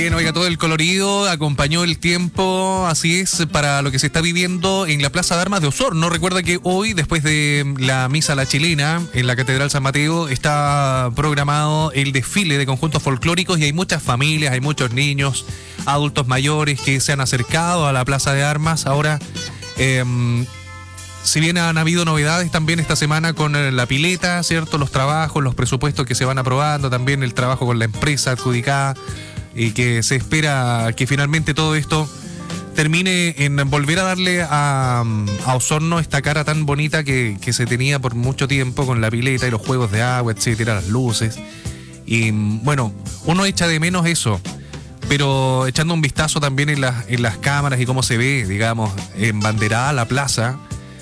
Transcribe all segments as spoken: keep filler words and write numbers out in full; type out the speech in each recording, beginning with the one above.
Bien, oiga, todo el colorido, acompañó el tiempo, así es, para lo que se está viviendo en la Plaza de Armas de Osorno. Recuerda que hoy, después de la misa a la chilena en la Catedral San Mateo, está programado el desfile de conjuntos folclóricos y hay muchas familias, hay muchos niños, adultos mayores que se han acercado a la Plaza de Armas. Ahora, eh, si bien han habido novedades también esta semana con la pileta, ¿cierto? Los trabajos, los presupuestos que se van aprobando, también el trabajo con la empresa adjudicada, y que se espera que finalmente todo esto termine en volver a darle a, a Osorno esta cara tan bonita que, que se tenía por mucho tiempo con la pileta y los juegos de agua, etcétera, las luces. Y bueno, uno echa de menos eso, pero echando un vistazo también en las, en las cámaras y cómo se ve, digamos, embanderada la plaza,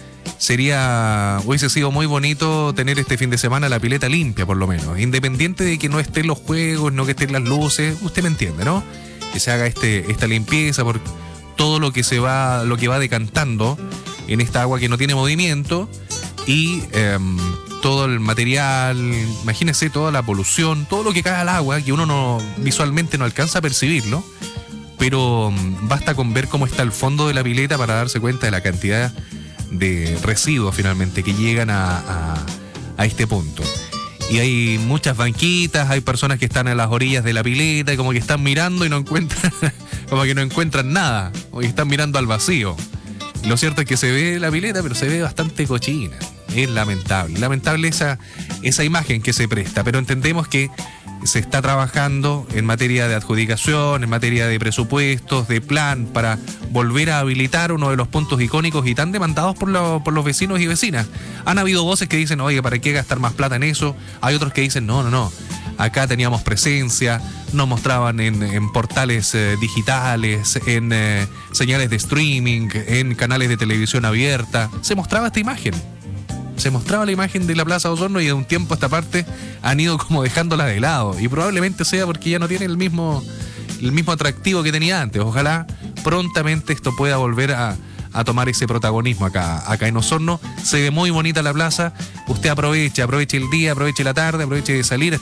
sería, hubiese sido muy bonito tener este fin de semana la pileta limpia, por lo menos, independiente de que no estén los juegos, no que estén las luces, usted me entiende, ¿no? Que se haga este, esta limpieza por todo lo que se va, lo que va decantando en esta agua que no tiene movimiento y eh, todo el material, imagínese toda la polución, todo lo que cae al agua, que uno no visualmente no alcanza a percibirlo, pero basta con ver cómo está el fondo de la pileta para darse cuenta de la cantidad de residuos finalmente que llegan a, a, a este punto. Y hay muchas banquitas, hay personas que están a las orillas de la pileta y como que están mirando y no encuentran, como que no encuentran nada, o que están mirando al vacío. Y lo cierto es que se ve la pileta, pero se ve bastante cochina. Es lamentable, lamentable esa, esa imagen que se presta, pero entendemos que se está trabajando en materia de adjudicación, en materia de presupuestos, de plan para volver a habilitar uno de los puntos icónicos y tan demandados por, lo, por los vecinos y vecinas. Han habido voces que dicen, oye, ¿para qué gastar más plata en eso? Hay otros que dicen, no, no, no, acá teníamos presencia, nos mostraban en, en portales eh, digitales, en eh, señales de streaming, en canales de televisión abierta, se mostraba esta imagen. Se mostraba la imagen de la Plaza de Osorno y de un tiempo a esta parte han ido como dejándola de lado. Y probablemente sea porque ya no tiene el mismo, el mismo atractivo que tenía antes. Ojalá prontamente esto pueda volver a, a tomar ese protagonismo acá, acá en Osorno. Se ve muy bonita la plaza. Usted aproveche, aproveche el día, aproveche la tarde, aproveche de salir.